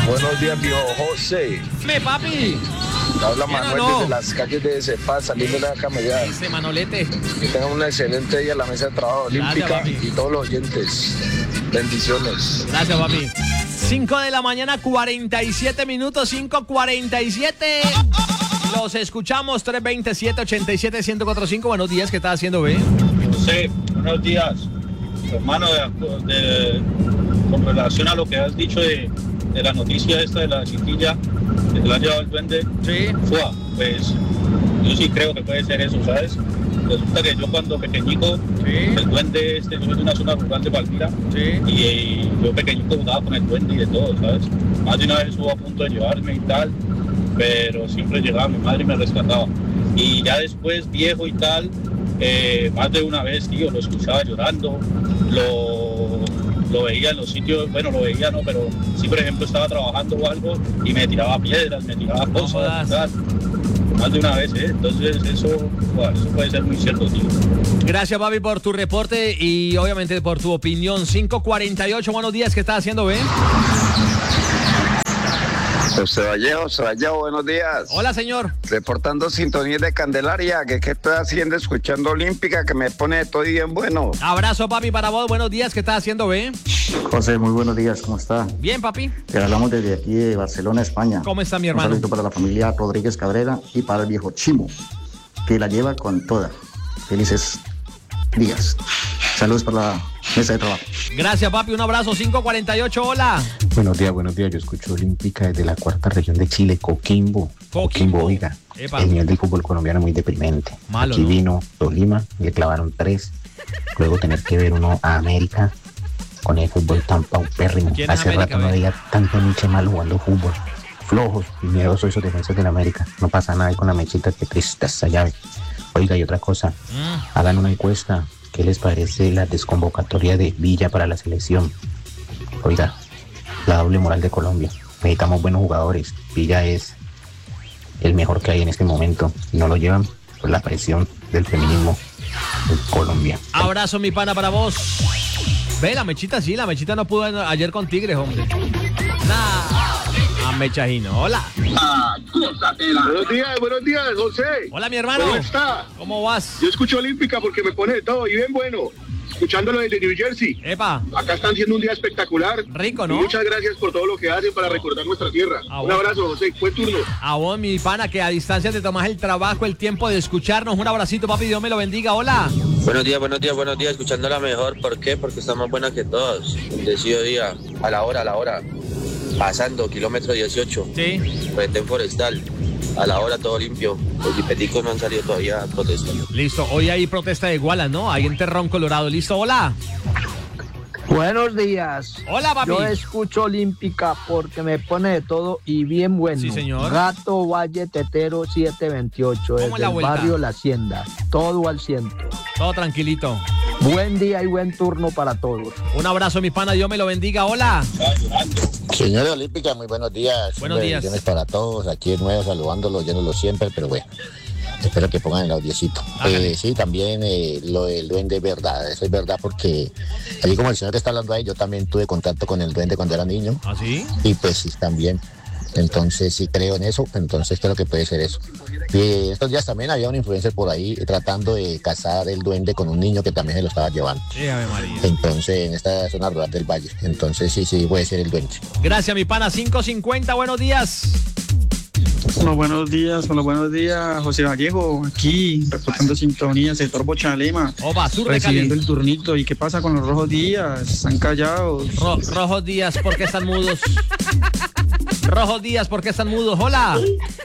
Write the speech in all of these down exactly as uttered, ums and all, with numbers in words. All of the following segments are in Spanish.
Buenos días, viejo José. Me, papi. Te habla ¿Quién Manuel habló? desde las calles de Cepaz, saliendo de la camellar. Ese Manolete. Que tengan un excelente día en la mesa de trabajo olímpica papi. y todos los oyentes. Bendiciones. Gracias, papi. cinco de la mañana, cuarenta y siete minutos, cinco cuarenta y siete. Los escuchamos, tres veintisiete, ochenta y siete, ciento cuarenta y cinco. Buenos días, ¿qué estás haciendo, ve? José, buenos días. Hermano, de, de, con relación a lo que has dicho de, de la noticia esta de la chiquilla, que se la ha llevado el duende, Sí. fua, pues yo sí creo que puede ser eso, ¿sabes? Resulta que yo cuando pequeñico, Sí. el duende, este, yo soy de una zona rural de Palmira, Sí. y, y yo pequeñito jugaba con el duende y de todo, ¿sabes? Más de una vez estuvo a punto de llevarme y tal, pero siempre llegaba mi madre y me rescataba. Y ya después, viejo y tal, eh, más de una vez, tío, lo escuchaba llorando, lo, lo veía en los sitios, bueno, lo veía no, pero sí, por ejemplo, estaba trabajando o algo y me tiraba piedras, me tiraba No cosas, jodas. tal. Más de una vez, ¿eh? Entonces eso, bueno, eso puede ser muy cierto, tío. Gracias, papi, por tu reporte y obviamente por tu opinión. cinco cuarenta y ocho, buenos días, ¿qué estás haciendo, ve? José Vallejo, José Vallejo, buenos días. Hola, señor. Reportando sintonía de Candelaria, que qué estoy haciendo escuchando Olímpica, que me pone todo bien bueno. Abrazo, papi, para vos. Buenos días, ¿qué estás haciendo, ve? José, muy buenos días, ¿cómo está? Bien, papi. Te hablamos desde aquí de Barcelona, España. ¿Cómo está mi Un hermano? saludo para la familia Rodríguez Cabrera y para el viejo Chimo, que la lleva con toda. Felices días. Saludos para la mesa de trabajo. Gracias, papi. Un abrazo. cinco cuarenta y ocho, hola. Buenos días, buenos días. Yo escucho Olímpica desde la cuarta región de Chile, Coquimbo. Coquimbo. oiga. Epa. El nivel del fútbol colombiano es muy deprimente. Malo, Aquí ¿no? vino Tolima, le clavaron tres. Luego tener que ver uno a América con el fútbol tan paupérrimo. ¿Quién es Hace América, rato no ve? veía tanto Nietzsche mal jugando fútbol. Flojos y miedosos esos defensas de la América. No pasa nada ahí con la mechita, que triste esa llave. Oiga, y otra cosa. Mm. Hagan una encuesta. ¿Qué les parece la desconvocatoria de Villa para la selección? Oiga, la doble moral de Colombia. Necesitamos buenos jugadores. Villa es el mejor que hay en este momento. Y no lo llevan por la presión del feminismo en Colombia. Abrazo, mi pana, para vos. Ve, la mechita sí, la mechita no pudo ayer con Tigres, hombre. Nah, a mechajino. Hola. Buenos días, buenos días, José. Hola, mi hermano. ¿Cómo está? ¿Cómo vas? Yo escucho Olímpica porque me pone de todo y bien bueno. Escuchándolo desde New Jersey. Epa. Acá están haciendo un día espectacular. Rico, ¿no? Y muchas gracias por todo lo que hacen para recordar nuestra tierra. Ah, un bueno. abrazo, José. Buen turno. A vos, mi pana, que a distancia te tomas el trabajo, el tiempo de escucharnos. Un abracito, papi. Dios me lo bendiga. Hola. Buenos días, buenos días, buenos días, escuchándola mejor. ¿Por qué? Porque está más buena que todos. Bendecido día, a la hora, a la hora. Pasando, kilómetro dieciocho. Sí. Retén forestal. A la hora todo limpio. Los jipeticos no han salido todavía a protestar. Listo. Hoy hay protesta de igualas, ¿no? Ahí en Terrón, Colorado. Listo. Hola. Buenos días. Hola, papi. Yo escucho Olímpica porque me pone de todo y bien bueno. Sí, señor. Gato Valle Tetero setecientos veintiocho, ¿Cómo desde es la el vuelta? barrio La Hacienda. Todo al ciento. Todo tranquilito. Buen día y buen turno para todos. Un abrazo, mi pana. Dios me lo bendiga. Hola. Señores Olímpica, muy buenos días. Buenos días. Bendiciones para todos. Aquí de nuevo saludándolos, yéndolos siempre, pero bueno, espero que pongan el audiecito. Eh, sí, también eh, lo del duende es verdad, eso es verdad porque allí como el señor que está hablando ahí, yo también tuve contacto con el duende cuando era niño. ¿Ah, sí? Y pues sí, también. Entonces sí creo en eso, entonces creo que puede ser eso. Y estos días también había un influencer por ahí tratando de cazar el duende con un niño que también se lo estaba llevando. Sí, Ave María. Entonces, en esta zona rural del valle. Entonces sí, sí, puede ser el duende. Gracias, mi pana. cinco cincuenta. Buenos días. Hola, buenos días, hola, buenos días, José Vallejo, aquí, reportando sintonía, sector Bochalema, Opa, sur de recibiendo Cali. el turnito. ¿Y qué pasa con los rojos días? ¿Están callados? Ro- rojos días, ¿por qué están mudos? Rojos días, ¿por qué están mudos? Hola.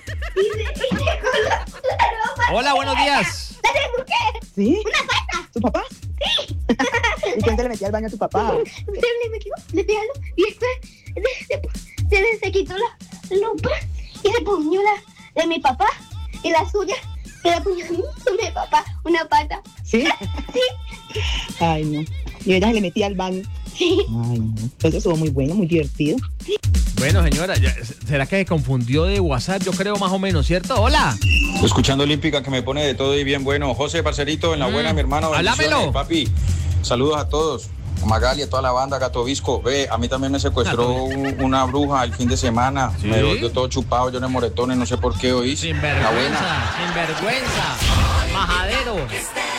Hola, buenos días. ¿Sí? ¿Tu papá? Sí. ¿Y quién se le metió al baño a tu papá? Se le metió, le pegó, y después se, se, se, se quitó la lupa y se puñó la de mi papá y la suya se la puñó a mí, de mi papá, una pata. ¿Sí? Sí. Ay, no. Y ella se le metía al baño. Sí. Ay, no. Eso estuvo muy bueno, muy divertido. Bueno, señora, ya- ¿será que se confundió de WhatsApp? Yo creo más o menos, ¿cierto? Hola. Escuchando Olímpica, que me pone de todo y bien bueno. José, parcerito, en la Mm, buena, mi hermano. háblamelo. bendiciones, papi. Saludos a todos. a Magali, a toda la banda, Gato Visco. Ve, a mí también me secuestró un- una bruja el fin de semana. ¿Sí? Me volvió todo chupado, yo de moretones, no sé por qué, ¿oís? La buena. Sinvergüenza, sinvergüenza, majadero.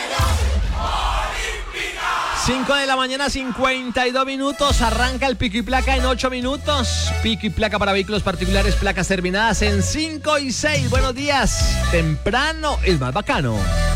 cinco de la mañana, cincuenta y dos minutos. Arranca el pico y placa en ocho minutos. Pico y placa para vehículos particulares, placas terminadas en cinco y seis. Buenos días. Temprano es más bacano.